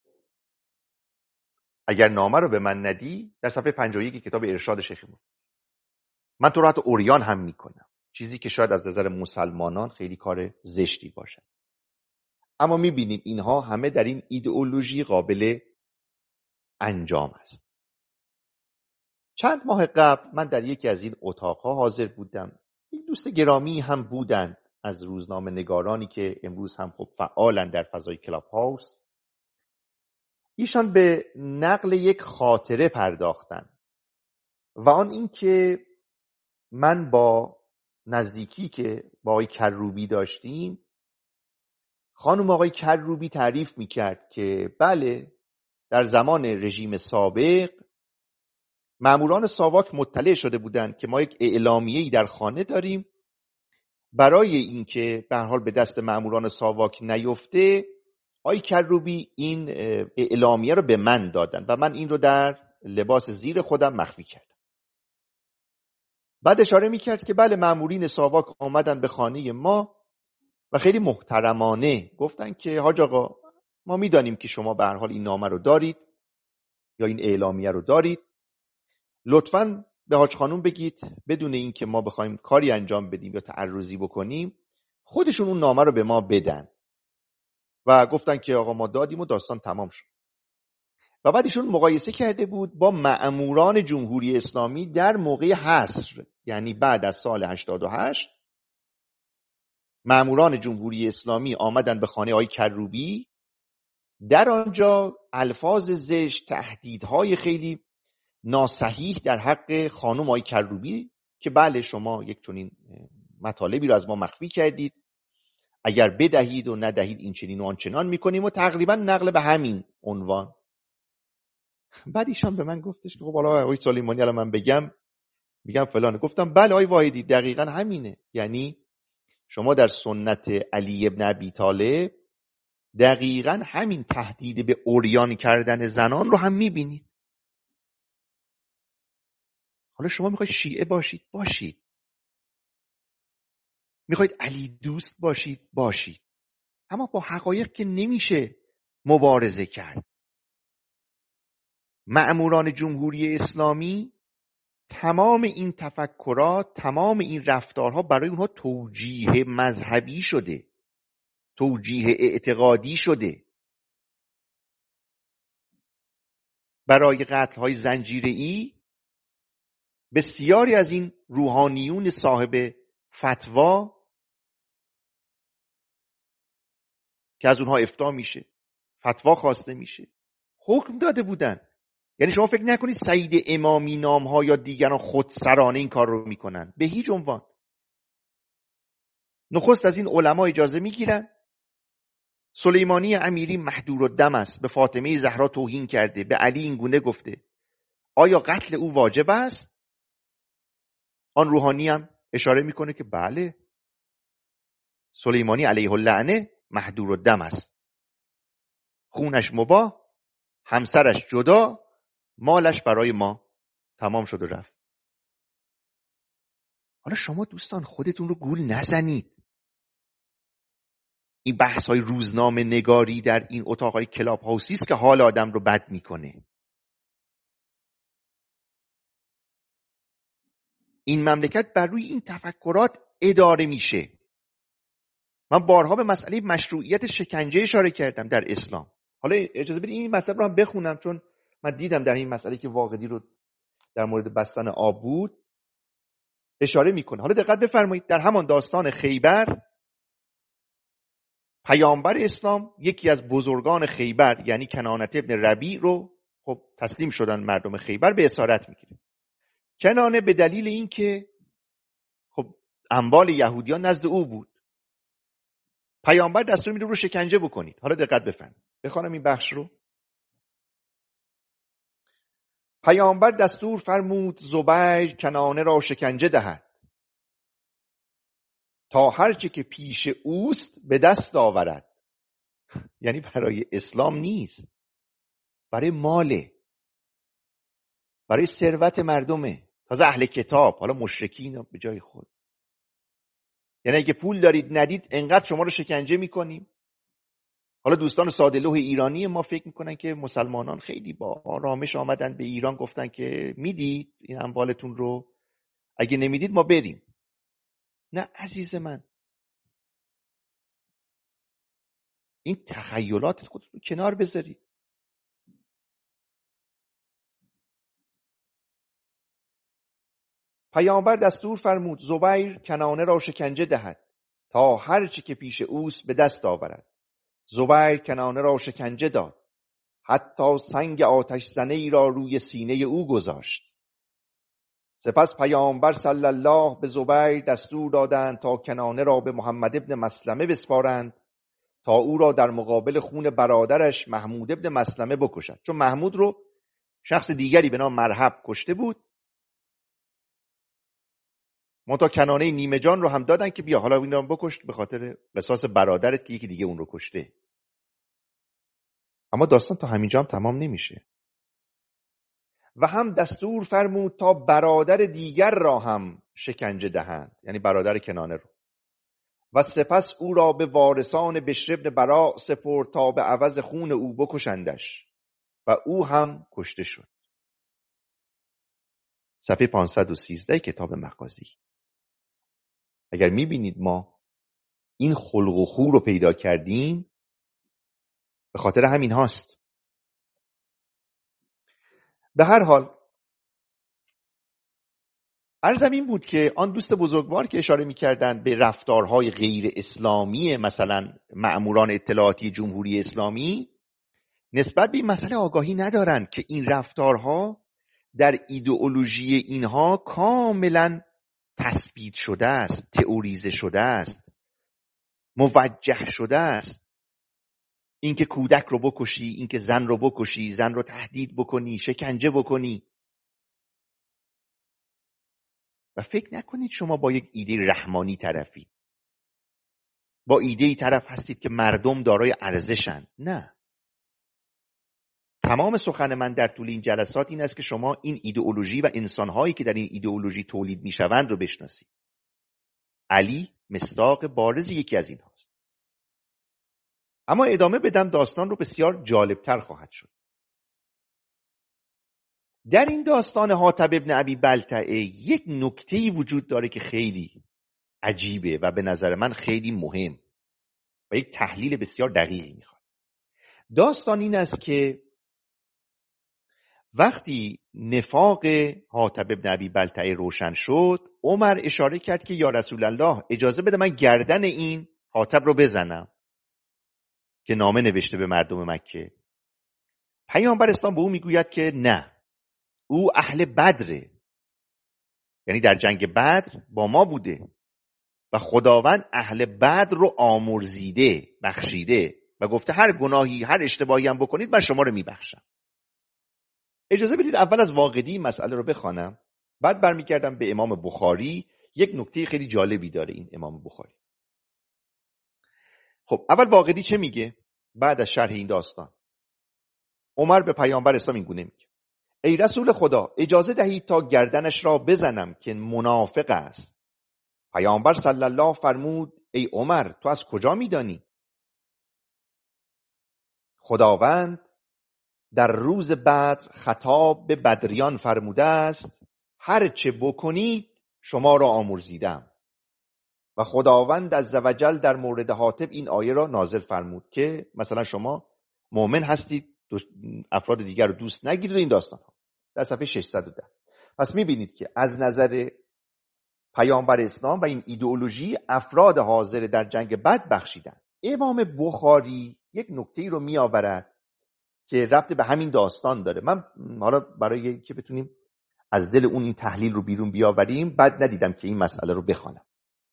اگر نامه رو به من ندی، در صفحه 51 کتاب ارشاد شیخ مفید، من تو رو حتی عریان هم میکنم. چیزی که شاید از نظر مسلمانان خیلی کار زشتی باشد، اما میبینیم اینها همه در این ایدئولوژی قابل انجام است. چند ماه قبل من در یکی از این اتاقها حاضر بودم. یک دوست گرامی هم بودن از روزنامه نگارانی که امروز هم خب فعالن در فضای کلاب هاوس. ایشان به نقل یک خاطره پرداختن و آن این که من با نزدیکی که با آقای کروبی داشتیم، خانم آقای کروبی تعریف میکرد که بله، در زمان رژیم سابق ماموران ساواک مطلع شده بودند که ما یک اعلامیه‌ای در خانه داریم، برای اینکه به هر حال به دست ماموران ساواک نیفته، آقای کروبی این اعلامیه رو به من دادن و من این رو در لباس زیر خودم مخفی کردم. بعد اشاره میکرد که بله، مامورین ساواک آمدن به خانه ما و خیلی محترمانه گفتن که حاج آقا، ما میدانیم که شما به هر حال این نامه رو دارید یا این اعلامیه رو دارید، لطفاً به حاج خانوم بگید بدون این که ما بخوایم کاری انجام بدیم یا تعرضی بکنیم، خودشون اون نامه رو به ما بدن. و گفتن که آقا ما دادیم و داستان تمام شد. و بعدشون مقایسه کرده بود با مأموران جمهوری اسلامی در موقع حصر، یعنی بعد از سال 88 مأموران جمهوری اسلامی آمدن به خانه آقای کروبی، در آنجا الفاظ زشت، تهدیدهای خیلی ناصحیح در حق خانم آقای کروبی که بله شما یک چنین مطالبی رو از ما مخفی کردید، اگر بدهید و ندهید این چنین و آنچنان میکنیم، و تقریبا نقل به همین عنوان. بعد ایشان به من گفتش که خب حالا آقای سلیمانی الان من میگم فلان. گفتم بله آقای واحدی، دقیقا همینه. یعنی شما در سنت علی ابن ابی طالب دقیقا همین تهدید به عریان کردن زنان رو هم میبینید. حالا شما میخواید شیعه باشید، میخواید علی دوست باشید، اما با حقایق که نمیشه مبارزه کرد. مأموران جمهوری اسلامی تمام این تفکرات، تمام این رفتارها برای اونها توجیه مذهبی شده، توجیه اعتقادی شده. برای قتل‌های زنجیره‌ای بسیاری از این روحانیون صاحب فتوا که از اونها افتاء میشه، فتوا خواسته میشه، حکم داده بودن. یعنی شما فکر نکنید سعید امامی نامها یا دیگران خودسرانه این کار رو میکنن، به هیچ عنوان. نخست از این علما اجازه میگیرن. سلیمانی امیری محدورالدم است، به فاطمه زهرا توهین کرده، به علی این گونه گفته، آیا قتل او واجب است؟ آن روحانی هم اشاره میکنه که بله، سلیمانی علیه اللعنه محدورالدم است، خونش مباح، همسرش جدا، مالش برای ما، تمام شد و رفت. حالا شما دوستان خودتون رو گول نزنید. این بحث های روزنامه نگاری در این اتاقای کلاب هاوسی است که حال آدم رو بد میکنه. این مملکت بر روی این تفکرات اداره میشه. من بارها به مسئله مشروعیت شکنجه اشاره کردم در اسلام. حالا اجازه بدید این مطلب رو هم بخونم، چون من دیدم در این مسئله که واقعی رو در مورد بستن آب بود اشاره میکنه. حالا دقت بفرمایید، در همان داستان خیبر پیامبر اسلام یکی از بزرگان خیبر یعنی کنانه ابن ربیع رو خب تسلیم شدن مردم خیبر، به اسارت میگیره. کنانه به دلیل اینکه خب اموال یهودیان نزد او بود، پیامبر دستور میده رو شکنجه بکنید. حالا دقت بفرمایید، بخونم این بخش رو. پیامبر دستور فرمود زبیر کنانه را شکنجه دهد تا هرچه که پیش اوست به دست آورد. یعنی برای اسلام نیست، برای ماله، برای ثروت مردمه. تازه اهل کتاب، حالا مشرکین به جای خود. یعنی اگه پول دارید ندید انقدر شما رو شکنجه میکنیم. حالا دوستان ساده‌لوح ایرانی ما فکر میکنن که مسلمانان خیلی با آرامش آمدن به ایران گفتن که میدید این اموالتون رو، اگه نمیدید ما بریم. نه عزیز من، این تخیلات خودتون رو کنار بذارید. پیامبر دستور فرمود زبیر کنانه را شکنجه دهد تا هر چی که پیش اوست به دست آورد. زبیر کنانه را شکنجه داد، حتی سنگ آتش زنه ای را روی سینه او گذاشت. سپس پیامبر صلی الله به زبیر دستور دادند تا کنانه را به محمد ابن مسلمه بسپارند تا او را در مقابل خون برادرش محمود ابن مسلمه بکشد، چون محمود رو شخص دیگری به نام مرحب کشته بود. منتها کنانه نیمه جان رو هم دادن که بیا حالا این رو بکشت به خاطر قصاص برادرت که یکی دیگه اون رو کشته. اما داستان تا همینجا هم تمام نمیشه و هم دستور فرمود تا برادر دیگر را هم شکنجه دهند، یعنی برادر کنانه رو، و سپس او را به وارثان بشر بن براء سپرد تا به عوض خون او بکشندش و او هم کشته شد. صفحه 513 کتاب مغازی. اگر میبینید ما این خلق و خو رو پیدا کردیم به خاطر همین هاست. به هر حال عرضم این بود که آن دوست بزرگوار که اشاره می‌کردند به رفتارهای غیر اسلامی مثلا مأموران اطلاعاتی جمهوری اسلامی نسبت به این مسئله آگاهی ندارند که این رفتارها در ایدئولوژی اینها کاملا تثبیت شده است، تئوریزه شده است، موجه شده است. اینکه کودک رو بکشی، اینکه زن رو بکشی، زن رو تهدید بکنی، شکنجه بکنی. و فکر نکنید شما با یک ایده رحمانی طرفی، با ایده طرف هستید که مردم دارای ارزشن. نه، تمام سخن من در طول این جلسات این است که شما این ایدئولوژی و انسانهایی که در این ایدئولوژی تولید میشوند رو بشناسید. علی مصداق بارز یکی از این هاست. اما ادامه بدم داستان رو بسیار جالبتر خواهد شد. در این داستان حاتب ابن ابی بلتعه یک نکته‌ای وجود داره که خیلی عجیبه و به نظر من خیلی مهم و یک تحلیل بسیار دقیقی میخواد. داستان این است که وقتی نفاق حاتب ابن ابی بلتعه روشن شد، عمر اشاره کرد که یا رسول الله اجازه بده من گردن این حاتب رو بزنم که نامه نوشته به مردم مکه. پیامبر اسلام به او میگوید که نه، او اهل بدره، یعنی در جنگ بدر با ما بوده و خداوند اهل بدر رو آمرزیده، بخشیده و گفته هر گناهی هر اشتباهی هم بکنید من شما رو میبخشم. اجازه بدید اول از واقدی مسئله رو بخوانم، بعد برمیگردم به امام بخاری. یک نکته خیلی جالبی داره این امام بخاری. خب اول واقدی چه میگه بعد از شرح این داستان؟ عمر به پیامبر اسلام این گونه میگه: ای رسول خدا اجازه دهید تا گردنش را بزنم که منافق است. پیامبر صلی الله فرمود: ای عمر تو از کجا میدانی؟ خداوند در روز بدر خطاب به بدریان فرموده است هر چه بکنید شما را آمرزیدم. و خداوند عزوجل در مورد حاتب این آیه را نازل فرمود که مثلا شما مؤمن هستید، افراد دیگر رو دوست نگیرید. این داستان ها در صفحه 610. پس میبینید که از نظر پیامبر اسلام و این ایدئولوژی افراد حاضر در جنگ بدر بخشیدن. امام بخاری یک نکته رو میآورد که ربط به همین داستان داره. من حالا برای که بتونیم از دل اون این تحلیل رو بیرون بیاوریم بعد ندیدم که این مسئله رو بخوانم.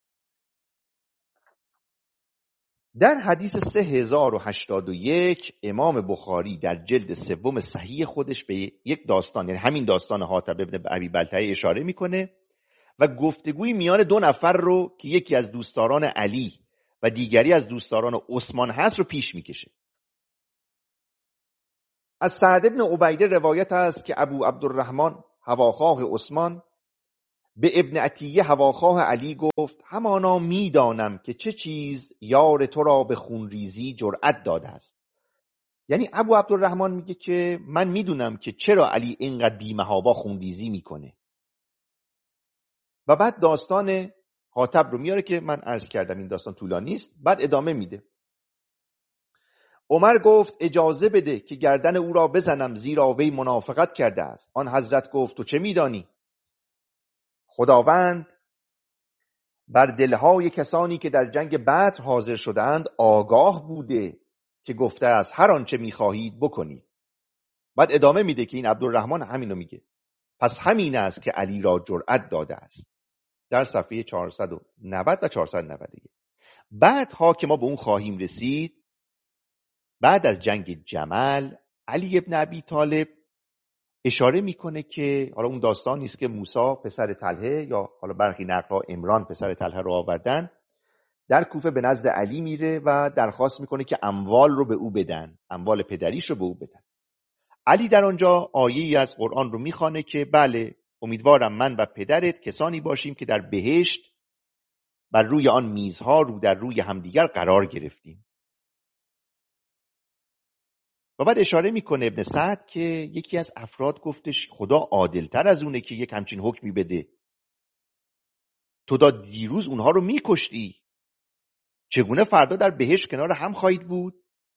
در حدیث 3081 امام بخاری در جلد سوم صحیح خودش به یک داستان، یعنی همین داستان حاتب ابن ابی بلتعه اشاره میکنه و گفتگوی میان دو نفر رو که یکی از دوستداران علی و دیگری از دوستداران عثمان هست رو پیش میکشه. از سعد بن عبیده روایت است که ابو عبدالرحمن هواخواه عثمان به ابن عطیه هواخواه علی گفت همانا میدانم که چه چیز یار تو را به خونریزی جرأت داده است. یعنی ابو عبدالرحمن میگه که من میدونم که چرا علی اینقدر بی‌محابا خونریزی میکنه. و بعد داستان حاتب رو میاره که من عرض کردم این داستان طولانی است. بعد ادامه میده. عمر گفت اجازه بده که گردن او را بزنم زیرا وی منافقت کرده است. آن حضرت گفت تو چه میدانی؟ خداوند بر دلهای کسانی که در جنگ بدر حاضر شدند آگاه بوده که گفته است هر آنچه میخواهید بکنید. بعد ادامه میده که این عبدالرحمن همینو میگه. پس همین است که علی را جرأت داده است. در صفحه 490 و 491. بعدها که ما به اون خواهیم رسید، بعد از جنگ جمل علی ابن ابی طالب اشاره میکنه که حالا اون داستان نیست که موسی پسر طلحه یا حالا برخی نقل‌ها عمران پسر طلحه رو آوردن، در کوفه به نزد علی میره و درخواست میکنه که اموال رو به او بدن، اموال پدریش رو به او بدن. علی در آنجا آیه‌ای از قرآن رو میخوانه که بله امیدوارم من و پدرت کسانی باشیم که در بهشت بر روی آن میزها رو در روی همدیگر قرار گرفتیم. و بعد اشاره میکنه ابن سعد که یکی از افراد گفتش خدا عادلتر از اونه که یک همچین حکمی بده. تو تا دیروز اونها رو میکشتی، چگونه فردا در بهشت کنار هم خواهید بود؟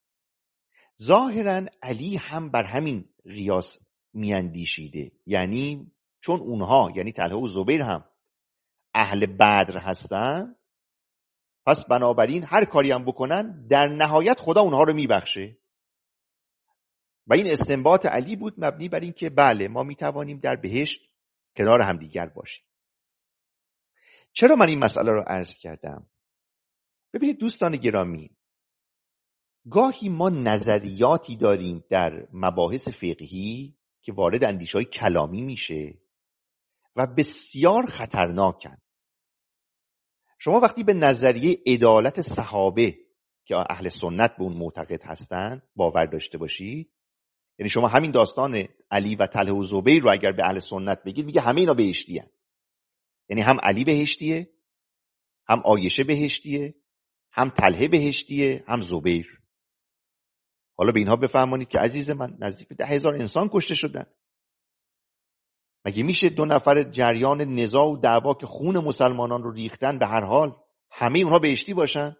ظاهرا علی هم بر همین قیاس میاندیشیده، یعنی چون اونها یعنی طلحه و زبیر هم اهل بدر هستن، پس بنابراین هر کاری هم بکنن در نهایت خدا اونها رو میبخشه. و این استنباط علی بود مبنی بر این که بله ما میتوانیم در بهشت کنار هم دیگر باشیم. چرا من این مسئله رو عرض کردم؟ ببینید دوستان گرامی، گاهی ما نظریاتی داریم در مباحث فقهی که وارد اندیشه‌های کلامی میشه و بسیار خطرناکن. شما وقتی به نظریه عدالت صحابه که اهل سنت به اون معتقد هستند باور داشته باشید، یعنی شما همین داستان علی و طلحه و زبیر رو اگر به اهل سنت بگید میگه همه اینا بهشتی هستند. یعنی هم علی بهشتیه، هم عایشه بهشتیه، هم طلحه بهشتیه، هم زبیر. حالا به اینها بفهمانید که عزیز من نزدیک به 10,000 انسان کشته شدن. مگه میشه دو نفر جریان نزاع و دعوا که خون مسلمانان رو ریختن به هر حال همه اونها بهشتی باشن؟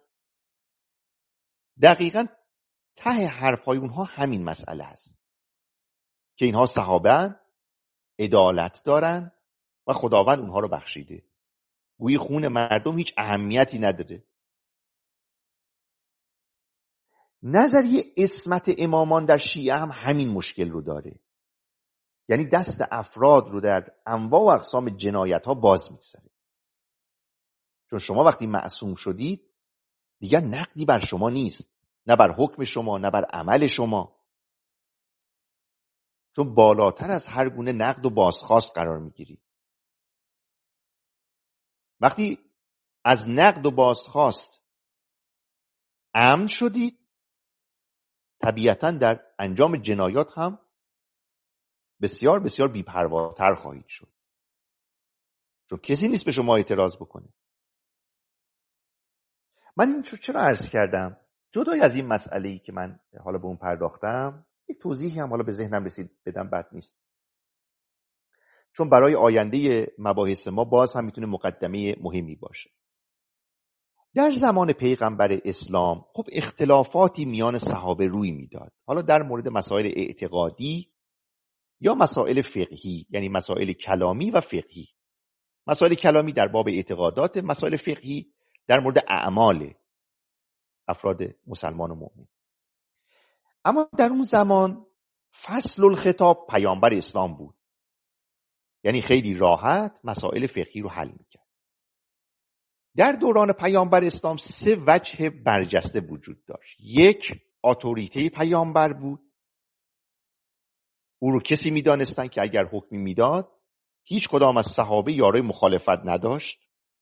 دقیقاً ته حرفای اونها همین مسئله هست که اینها صحابه عدالت دارن و خداوند اونها رو بخشیده. گویی خون مردم هیچ اهمیتی نداره. نظریه عصمت امامان در شیعه هم همین مشکل رو داره. یعنی دست افراد رو در انواع و اقسام جنایت ها باز می‌گذاره. چون شما وقتی معصوم شدید دیگر نقدی بر شما نیست، نه بر حکم شما نه بر عمل شما، چون بالاتر از هر گونه نقد و بازخواست قرار می‌گیرید. وقتی از نقد و بازخواست امن شدید طبیعتاً در انجام جنایات هم بسیار بسیار بی‌پرواتر خواهید شد، چون کسی نیست به شما اعتراض بکنه. من این چرا عرض کردم؟ جدای از این مسئله‌ای که من حالا به اون پرداختم، یک توضیحی هم حالا به ذهنم رسید بدم بد نیست، چون برای آینده مباحث ما باز هم میتونه مقدمه مهمی باشه. در زمان پیغمبر اسلام خب اختلافاتی میان صحابه روی میداد، حالا در مورد مسائل اعتقادی یا مسائل فقهی، یعنی مسائل کلامی و فقهی. مسائل کلامی در باب اعتقادات، مسائل فقهی در مورد اعمال افراد مسلمان و مؤمن. اما در اون زمان فصل الخطاب پیامبر اسلام بود، یعنی خیلی راحت مسائل فقهی رو حل میکرد. در دوران پیامبر اسلام 3 وجه برجسته وجود داشت. یک، اتوریته پیامبر بود، او رو کسی میدانستن که اگر حکمی میداد هیچ کدام از صحابه یارای مخالفت نداشت.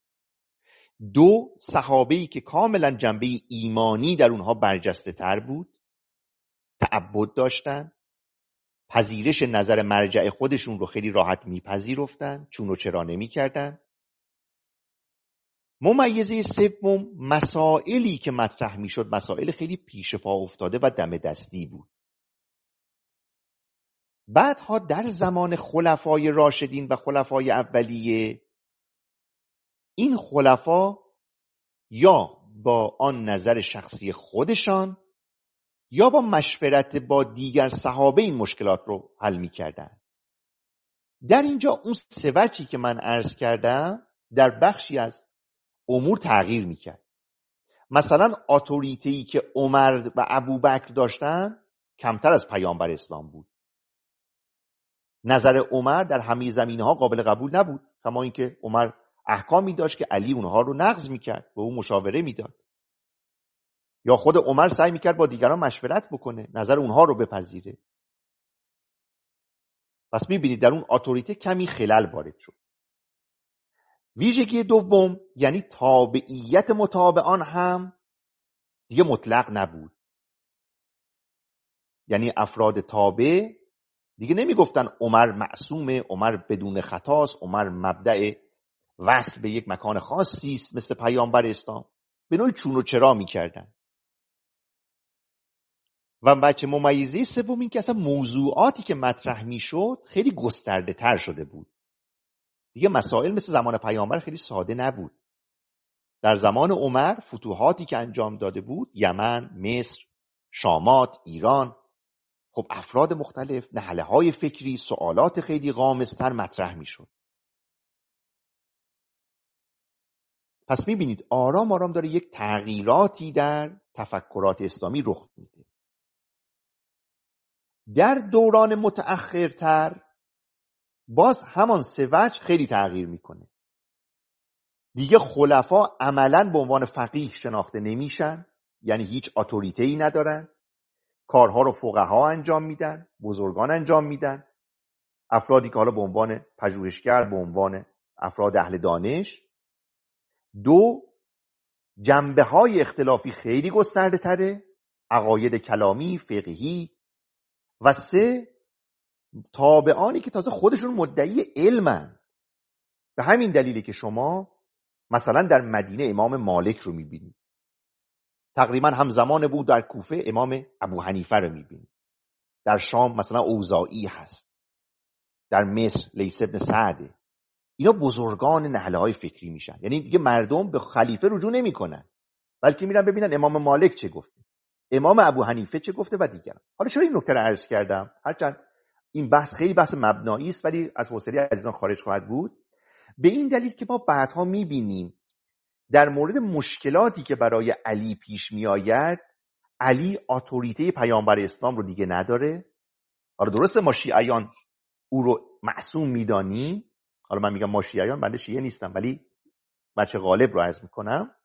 2، صحابه‌ای که کاملا جنبه ایمانی در اونها برجسته تر بود، تعبد داشتن، پذیرش نظر مرجع خودشون رو خیلی راحت میپذیرفتن، چون و چرا نمیکردن. ممیزه سوم، مسائلی که مطرح میشد مسائل خیلی پیش پا افتاده و دم دستی بود. بعدها در زمان خلفای راشدین و خلفای اولیه، این خلفا یا با آن نظر شخصی خودشان یا با مشورت با دیگر صحابه این مشکلات رو حل می‌کردند. در اینجا اون سه وجهی که من عرض کردم در بخشی از امور تغییر می‌کرد. مثلا اتوریته‌ای که عمر و ابوبکر داشتن کمتر از پیامبر اسلام بود. نظر عمر در همه زمینه‌ها قابل قبول نبود، کما اینکه عمر احکامی داشت که علی اونها رو نقض می‌کرد، به اون مشاوره میداد. یا خود عمر سعی می‌کرد با دیگران مشورت بکنه، نظر اونها رو بپذیره. پس می‌بینید در اون اتوریته کمی خلل وارد شد. ویژگی دوم، یعنی تابعیت متابعان هم دیگه مطلق نبود. یعنی افراد تابع دیگه نمیگفتن عمر معصومه، عمر بدون خطاست، عمر مبدأ وصل به یک مکان خاصی است مثل پیامبر اسلام. به نوعی چون و چرا میکردن. و بچه ممیزه سوم این که اصلا موضوعاتی که مطرح میشد خیلی گسترده تر شده بود. دیگه مسائل مثل زمان پیامبر خیلی ساده نبود. در زمان عمر فتوحاتی که انجام داده بود، یمن، مصر، شامات، ایران، خب افراد مختلف، نهله‌های فکری، سوالات خیلی غامض‌تر مطرح میشد. پس میبینید آرام آرام داره یک تغییراتی در تفکرات اسلامی رخ میده. در دوران متأخرتر باز همان سه وجه خیلی تغییر میکنه. دیگه خلفا عملاً به عنوان فقیه شناخته نمیشن، یعنی هیچ اتوریته‌ای ندارن. کارها رو فقها انجام میدن، بزرگان انجام میدن. افرادی که حالا به عنوان پژوهشگر، به عنوان افراد اهل دانش. دو، جنبه‌های اختلافی خیلی گسترده تره، عقاید کلامی، فقهی. و سه، تابعانی که تازه خودشون مدعی علمن. به همین دلیلی که شما مثلا در مدینه امام مالک رو میبینید، تقریبا همزمان بود در کوفه امام ابو حنیفه رو میبینید، در شام مثلا اوزاعی هست، در مصر لیث ابن سعده. اینا بزرگان نهله‌های فکری میشن. یعنی دیگه مردم به خلیفه رجوع نمیکنن، بلکه میرن ببینن امام مالک چه گفته، امام ابو حنیفه چه گفته و دیگران. حالا چرا این نکته رو عرض کردم؟ هرچند این بحث خیلی بحث مبنایی است ولی از حوصله عزیزان خارج خواهد بود. به این دلیل که ما بعدها میبینیم در مورد مشکلاتی که برای علی پیش میآید، علی اتوریته پیامبر اسلام رو دیگه نداره. حالا درسته ما شیعیان او رو معصوم میدانیم. حالا من میگم ما شیعیان، بنده شیعه نیستم ولی بچه غالب رو عرض میکنم.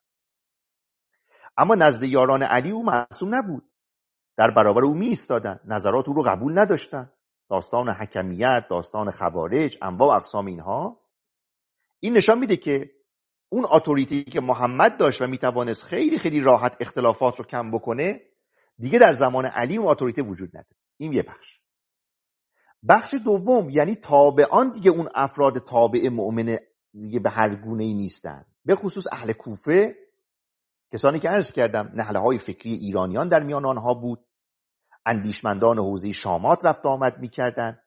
اما نزد یاران علی او معصوم نبود. در برابر او می ایستادن، نظرات او رو قبول نداشتن. داستان حکمیت، داستان خوارج، انواع و اقسام اینها، این نشان میده که اون اتوریتی که محمد داشت و میتوانست خیلی خیلی راحت اختلافات رو کم بکنه، دیگه در زمان علی اون اتوریته وجود نداره. این یه بخش. بخش دوم، یعنی تابعان دیگه اون افراد تابع مؤمن دیگه به هر گونه‌ای نیستن. به خصوص اهل کوفه، کسانی که عرض کردم نهله‌های فکری ایرانیان در میان آنها بود. اندیشمندان حوزه شامات رفت آمد می‌کردند.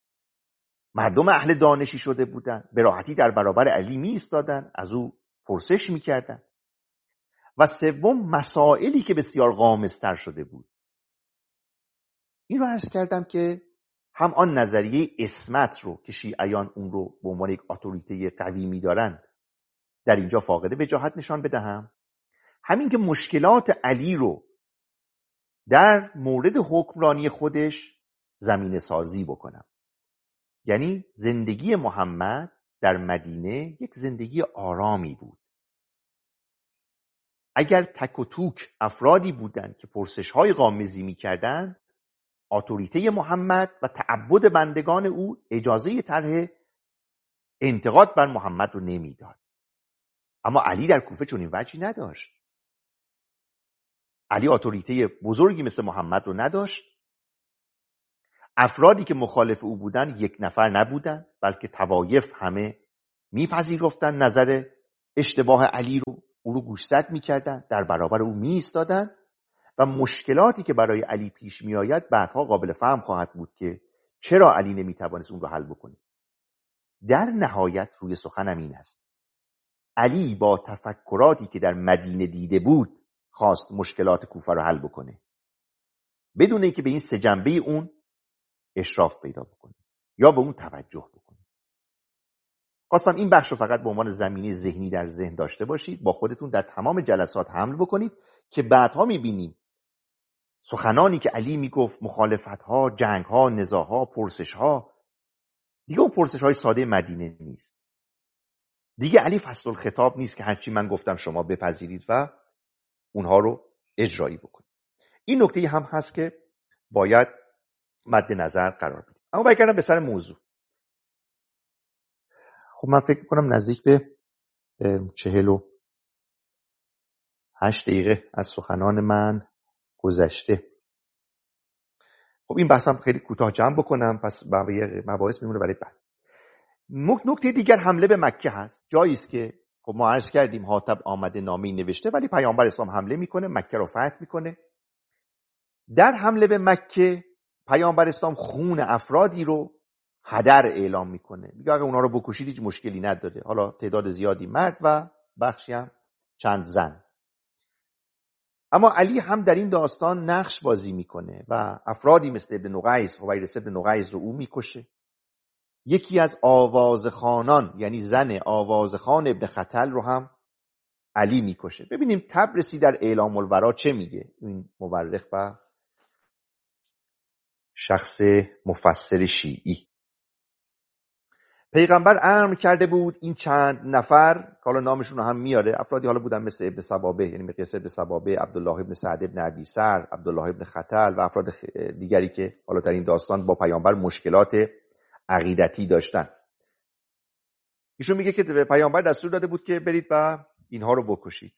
مردم اهل دانشی شده بودند، به راحتی در برابر علی می ایستادند، از او پرسش می‌کردند. و سوم، مسائلی که بسیار غامض‌تر شده بود. این رو عرض کردم که هم آن نظریه عصمت رو که شیعیان اون رو به عنوان یک اتوریته قوی می‌دارند در اینجا فاقد وجاهت نشان بدهم، همین که مشکلات علی رو در مورد حکمرانی خودش زمینه سازی بکنم. یعنی زندگی محمد در مدینه یک زندگی آرامی بود. اگر تک و توک افرادی بودند که پرسش‌های غامضی می‌کردند، اتوریته محمد و تعبد بندگان او اجازه طرح انتقاد بر محمد رو نمیداد. اما علی در کوفه چنین وجهی نداشت. علی اتوریته بزرگی مثل محمد رو نداشت. افرادی که مخالف او بودن یک نفر نبودن، بلکه طوایف همه میپذیرفتن نظر اشتباه علی رو، او رو گوشزد میکردن، در برابر او میایستادن و مشکلاتی که برای علی پیش میآید بعدها قابل فهم خواهد بود که چرا علی نمیتوانست اون رو حل بکنه. در نهایت روی سخنم این است: علی با تفکراتی که در مدینه دیده بود خواست مشکلات کوفه رو حل بکنه، بدون اینکه به این سه جنبه اون اشراف پیدا بکنه یا به اون توجه بکنه. خواستم این بخش رو فقط به عنوان زمینه ذهنی در ذهن داشته باشید، با خودتون در تمام جلسات حمل بکنید که بعدها میبینیم سخنانی که علی میگفت، مخالفت‌ها، جنگ‌ها، نزاع‌ها، پرسش‌ها، دیگه اون پرسش‌های ساده مدینه نیست. دیگه علی فصل الخطاب نیست که هرچی من گفتم شما بپذیرید و اونها رو اجرایی بکنید. این نکته هم هست که باید مد نظر قرار بدیم. اما برگردم به سر موضوع. خب من فکر می‌کنم نزدیک به 48 دقیقه از سخنان من گذشته. خب این بحثم خیلی کوتاه جمع بکنم، پس بقیه مباحث میمونه برای بعد. نکته دیگر حمله به مکه هست. جایی است که خب ما عرض کردیم حاطب آمده نامه‌ای نوشته، ولی پیامبر اسلام حمله میکنه، مکه رو فتح میکنه. در حمله به مکه پیامبر اسلام خون افرادی رو هدر اعلام میکنه، میگه اگه اونا رو بکشید هیچ مشکلی نداره، حالا تعداد زیادی مرد و بخشی هم چند زن. اما علی هم در این داستان نقش بازی میکنه و افرادی مثل ابن نقیس، حویرث ابن نقیس رو او میکشه. یکی از آوازخانان، یعنی زن آوازخان ابن خطل رو هم علی میکشه. ببینیم طبرسی در اعلام الورا چه میگه، این مورخ و شخص مفسر شیعی. پیغمبر امر کرده بود این چند نفر که حالا نامشون رو هم میاره، افرادی حالا بودن مثل ابن سبابه، یعنی مقیاس ابن سبابه، عبدالله ابن سعد ابن ابی سر، عبدالله ابن خطل و افراد دیگری که حالا در این داستان با پیامبر مشکلات عقیدتی داشتن. ایشون میگه که پیامبر دستور داده بود که برید و اینها رو بکشید،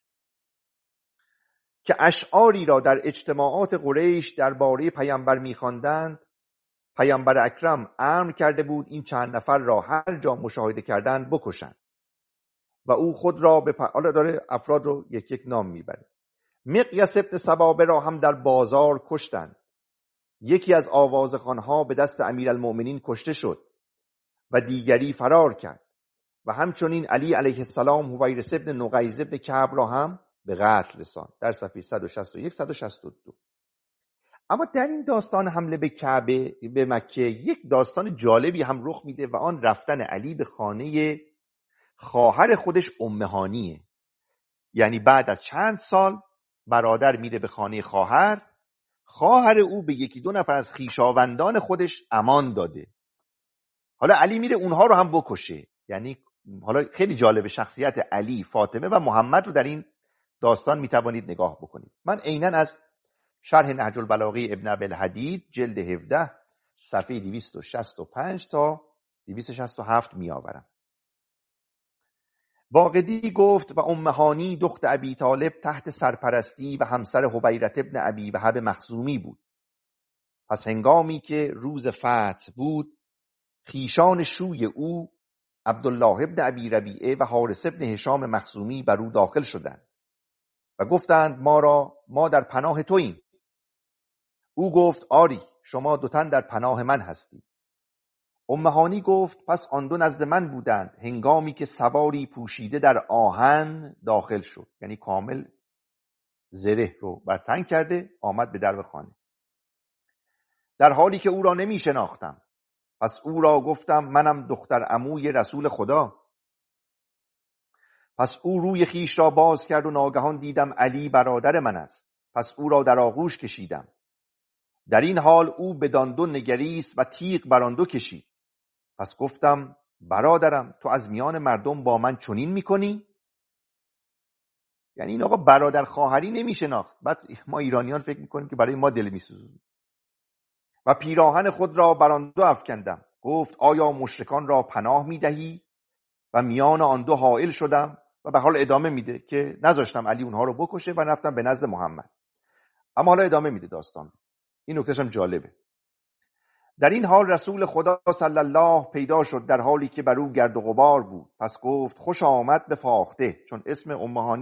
که اشعاری را در اجتماعات قریش درباره پیامبر می‌خواندند. پیامبر اکرم امر کرده بود این چند نفر را هر جا مشاهده کردند بکشند و او خود را به حالا داره افراد رو یک یک نام میبره. مقیاس ابن سبابه را هم در بازار کشتند. یکی از آوازخوانها به دست امیرالمؤمنین کشته شد و دیگری فرار کرد و همچنین علی علیه السلام حویرث ابن نقیز ابن کعب را هم به قتل رساند، در صفحه 161 162. اما در این داستان حمله به کعبه به مکه یک داستان جالبی هم رخ میده و آن رفتن علی به خانه خواهر خودش ام هانیه. یعنی بعد از چند سال برادر میره به خانه خواهر او به یکی دو نفر از خویشاوندان خودش امان داده. حالا علی میره اونها رو هم بکشه. یعنی حالا خیلی جالب شخصیت علی، فاطمه و محمد رو در این داستان میتوانید نگاه بکنید. من عیناً از شرح نهج البلاغه ابن ابی‌الحدید جلد 17 صفحه 265 تا 267 میآورم. واقدی گفت و ام هانی دخت ابی طالب تحت سرپرستی و همسر حبیرة ابن ابی وهب مخزومی بود. پس هنگامی که روز فتح بود، خیشان شوی او عبدالله ابن ابی ربیعه و حارث ابن هشام مخزومی بر او داخل شدند و گفتند ما در پناه توییم. او گفت آری، شما دو تن در پناه من هستید. ام هانی گفت پس آن دو نزد من بودند هنگامی که سواری پوشیده در آهن داخل شد، یعنی کامل زره رو بر تن کرده آمد به درب خانه، در حالی که او را نمی شناختم. پس او را گفتم منم دختر عموی رسول خدا. پس او روی خیش را باز کرد و ناگهان دیدم علی برادر من است. پس او را در آغوش کشیدم. در این حال او بدان دو نگریست و تیغ بر آن دو کشید. پس گفتم برادرم تو از میان مردم با من چنین میکنی؟ یعنی این آقا برادر خواهری نمیشناخت. بعد ما ایرانیان فکر میکنیم که برای ما دل میسوزونه. و پیراهن خود را بر آن دو افکندم. گفت آیا مشرکان را پناه میدهی؟ و میان آن دو حائل شدم. و به حال ادامه میده که نذاشتم علی اونها رو بکشه و رفتم به نزد محمد. اما حالا ادامه میده داستان. این نکتهش هم جالبه. در این حال رسول خدا صلی الله پیدا شد در حالی که بر او گرد و غبار بود. پس گفت خوش آمد به فاخته، چون اسم امهانی